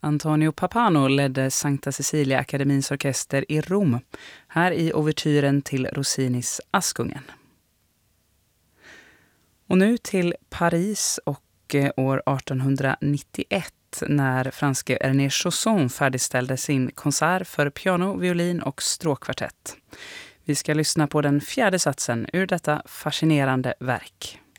Antonio Pappano ledde Sankta Cecilia Akademins orkester i Rom, här i ouvertyren till Rossinis Askungen. Och nu till Paris och år 1891 när franske René Chausson färdigställde sin konsert för piano, violin och stråkkvartett. Vi ska lyssna på den fjärde satsen ur detta fascinerande verk.